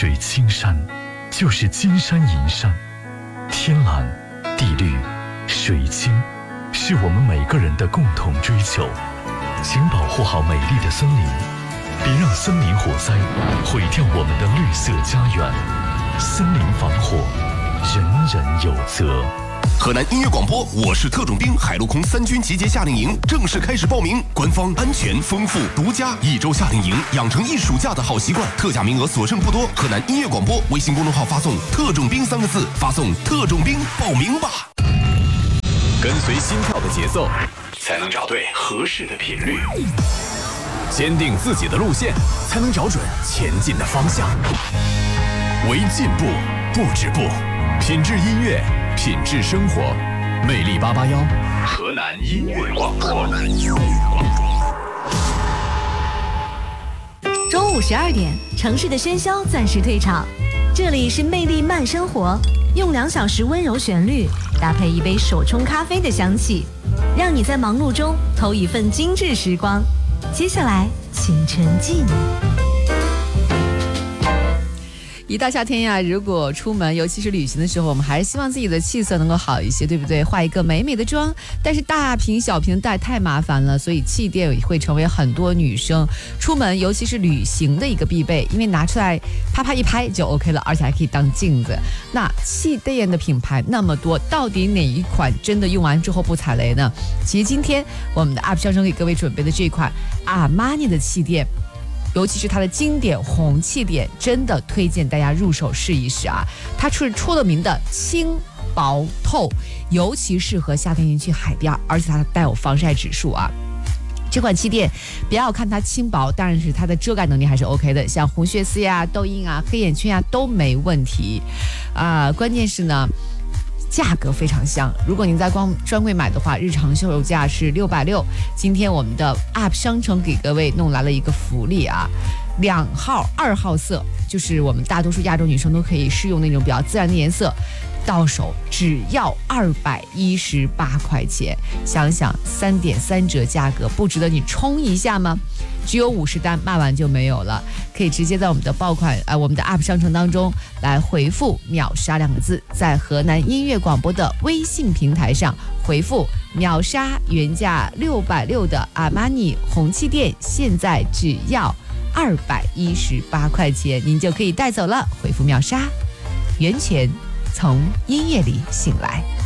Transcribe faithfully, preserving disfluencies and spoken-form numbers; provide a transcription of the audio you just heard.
水青山，就是金山银山。天蓝地绿水清，是我们每个人的共同追求。请保护好美丽的森林，别让森林火灾毁掉我们的绿色家园。森林防火，人人有责。 河南音乐广播，我是特种兵海陆空三军集结夏令营正式开始报名，官方、安全、丰富、独家，一周夏令营，养成一暑假的好习惯。特价名额所剩不多，河南音乐广播微信公众号发送“特种兵”三个字，发送“特种兵”报名吧。 跟随心跳的节奏， 才能找对合适的频率； 坚定自己的路线，才能找准前进的方向。为进步不止步，品质音乐，品质生活。魅力八八幺， 河南音乐广播。 中午十二点，城市的喧嚣暂时退场，这里是魅力慢生活，用两小时温柔旋律搭配一杯手冲咖啡的香气，让你在忙碌中偷一份精致时光。接下来，请沉浸。 一到夏天呀，如果出门，尤其是旅行的时候，我们还是希望自己的气色能够好一些，对不对？化一个美美的妆，但是大瓶小瓶带太麻烦了，所以气垫会成为很多女生出门，尤其是旅行的一个必备，因为拿出来啪啪一拍就 OK 了，而且还可以当镜子。那气垫的品牌那么多，到底哪一款真的用完之后不踩雷呢？其实今天我们的 U P 商城给各位准备的这款阿玛尼的气垫，尤其是它的经典红气垫，真的推荐大家入手试一试啊！它是出了名的轻薄透，尤其适合夏天去海边，而且它带有防晒指数啊。这款气垫不要看它轻薄，当然是它的遮盖能力还是 OK 的，像红血丝呀、痘印啊、黑眼圈呀都没问题啊、呃。关键是呢，价格非常香，如果您在光专柜买的话，日常售价是六百六。今天我们的 U P 商城给各位弄来了一个福利啊，两号、二号色，就是我们大多数亚洲女生都可以适用那种比较自然的颜色，到手只要二百一十八块钱。想想三点三折价格，不值得你冲一下吗？只有五十单，卖完就没有了。可以直接在我们的爆款呃我们的 U P 商城当中来回复秒杀两个字，在河南音乐广播的微信平台上回复秒杀，原价六百六的阿玛尼红气垫，现在只要二百一十八块钱，您就可以带走了。回复秒杀，源泉从音乐里醒来。